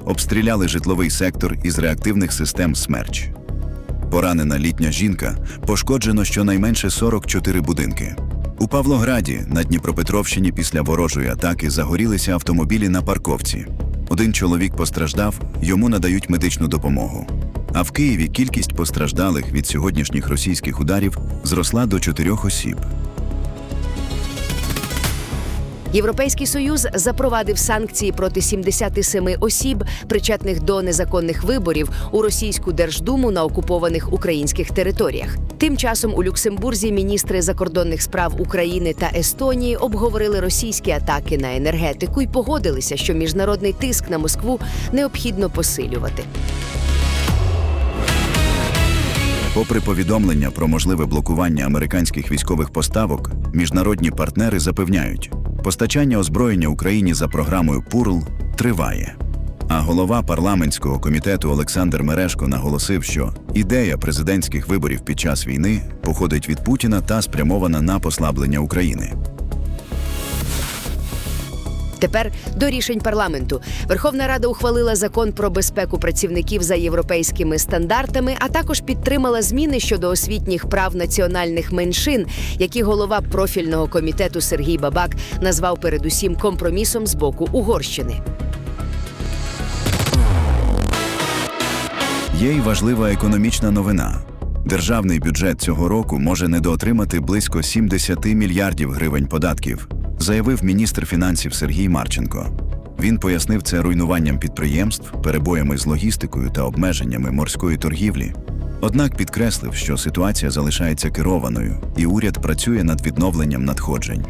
обстріляли житловий сектор із реактивних систем «Смерч». Поранена літня жінка, пошкоджено щонайменше 44 будинки. У Павлограді, на Дніпропетровщині, після ворожої атаки загорілися автомобілі на парковці. Один чоловік постраждав, йому надають медичну допомогу. А в Києві кількість постраждалих від сьогоднішніх російських ударів зросла до 4 осіб. Європейський Союз запровадив санкції проти 77 осіб, причетних до незаконних виборів у російську Держдуму на окупованих українських територіях. Тим часом у Люксембурзі міністри закордонних справ України та Естонії обговорили російські атаки на енергетику і погодилися, що міжнародний тиск на Москву необхідно посилювати. Попри повідомлення про можливе блокування американських військових поставок, міжнародні партнери запевняють, постачання озброєння Україні за програмою «Пурл» триває. А голова парламентського комітету Олександр Мережко наголосив, що ідея президентських виборів під час війни походить від Путіна та спрямована на послаблення України. Тепер до рішень парламенту. Верховна Рада ухвалила закон про безпеку працівників за європейськими стандартами, а також підтримала зміни щодо освітніх прав національних меншин, які голова профільного комітету Сергій Бабак назвав передусім компромісом з боку Угорщини. Є й важлива економічна новина. Державний бюджет цього року може недоотримати близько 70 мільярдів гривень податків, заявив міністр фінансів Сергій Марченко. Він пояснив це руйнуванням підприємств, перебоями з логістикою та обмеженнями морської торгівлі. Однак підкреслив, що ситуація залишається керованою, і уряд працює над відновленням надходжень.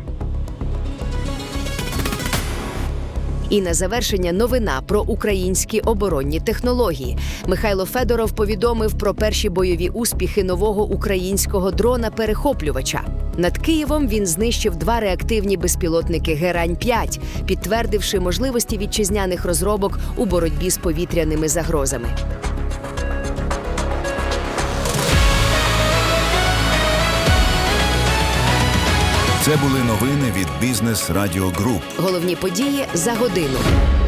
І на завершення новина про українські оборонні технології. Михайло Федоров повідомив про перші бойові успіхи нового українського дрона-перехоплювача. Над Києвом він знищив 2 реактивні безпілотники «Герань-5», підтвердивши можливості вітчизняних розробок у боротьбі з повітряними загрозами. Це були новини від Бізнес Радіо Груп. Головні події за годину.